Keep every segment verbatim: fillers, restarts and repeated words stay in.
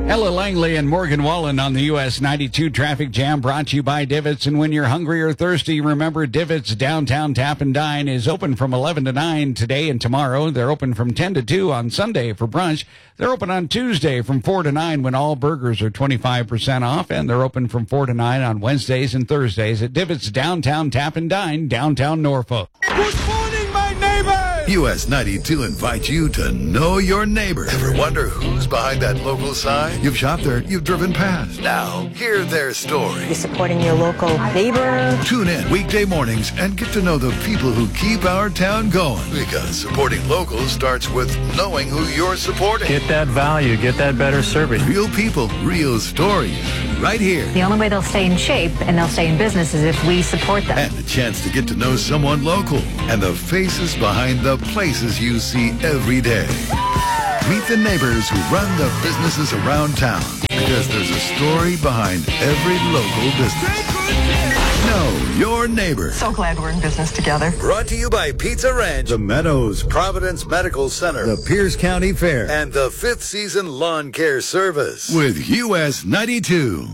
Ella Langley and Morgan Wallen on the U S ninety-two Traffic Jam, brought to you by Divots. And when you're hungry or thirsty, remember Divots Downtown Tap and Dine is open from eleven to nine today and tomorrow. They're open from ten to two on Sunday for brunch. They're open on Tuesday from four to nine when all burgers are twenty-five percent off. And they're open from four to nine on Wednesdays and Thursdays at Divots Downtown Tap and Dine, downtown Norfolk. Good morning, my neighbor! U S ninety-two invites you to know your neighbor. Ever wonder who's behind that local sign? You've shopped there, you've driven past. Now, hear their story. You're supporting your local neighbor. Tune in weekday mornings and get to know the people who keep our town going. Because supporting locals starts with knowing who you're supporting. Get that value, get that better service. Real people, real stories, right here. The only way they'll stay in shape and they'll stay in business is if we support them. And a chance to get to know someone local and the faces behind the places you see every day. Meet the neighbors who run the businesses around town, because there's a story behind every local business. Know your neighbor. So glad we're in business together. Brought to you by Pizza Ranch, The Meadows, Providence Medical Center, the Pierce County Fair, and the fifth Season Lawn Care Service with U S ninety-two.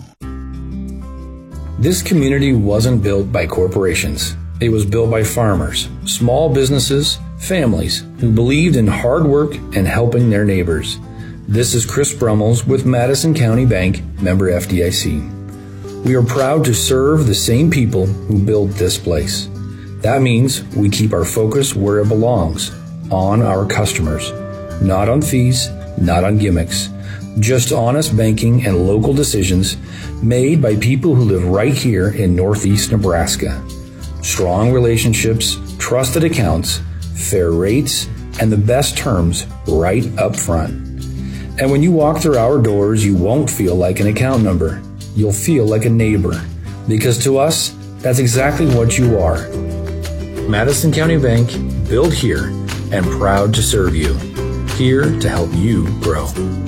This community wasn't built by corporations. It was built by farmers, small businesses, families who believed in hard work and helping their neighbors. This is Chris Brummels with Madison County Bank, member F D I C. We are proud to serve the same people who built this place. That means we keep our focus where it belongs, on our customers. Not on fees, not on gimmicks. Just honest banking and local decisions made by people who live right here in Northeast Nebraska. Strong relationships, trusted accounts, fair rates, and the best terms right up front. And when you walk through our doors, you won't feel like an account number. You'll feel like a neighbor. Because to us, that's exactly what you are. Madison County Bank, built here and proud to serve you. Here to help you grow.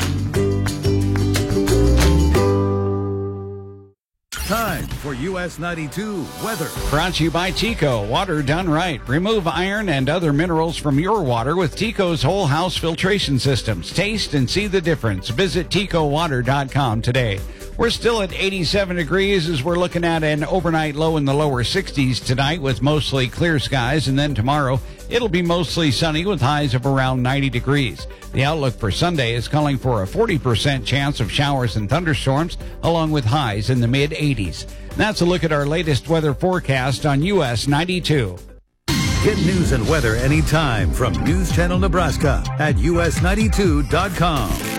Time for U S ninety-two weather. Brought to you by Tico. Water done right. Remove iron and other minerals from your water with Tico's whole house filtration systems. Taste and see the difference. Visit tico water dot com today. We're still at eighty-seven degrees as we're looking at an overnight low in the lower sixties tonight with mostly clear skies. And then tomorrow, it'll be mostly sunny with highs of around ninety degrees. The outlook for Sunday is calling for a forty percent chance of showers and thunderstorms, along with highs in the mid eighties. That's a look at our latest weather forecast on U S ninety-two. Get news and weather anytime from News Channel Nebraska at U S ninety-two dot com.